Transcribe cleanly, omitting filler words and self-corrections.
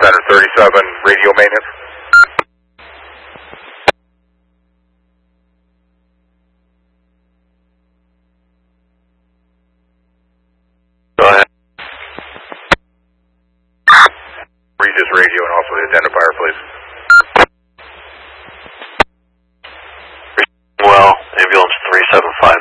Center 37, radio maintenance. Go ahead. Read this radio and also the identifier, please. Well, ambulance 375.